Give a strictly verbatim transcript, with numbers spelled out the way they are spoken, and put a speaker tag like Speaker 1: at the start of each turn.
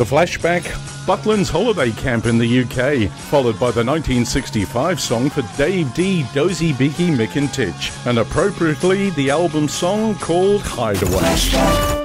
Speaker 1: The flashback, Butlins Holiday Camp in the U K, followed by the nineteen sixty-five song for Dave D, Dozy Beaky Mick and Titch, and appropriately the album song called Hideaway.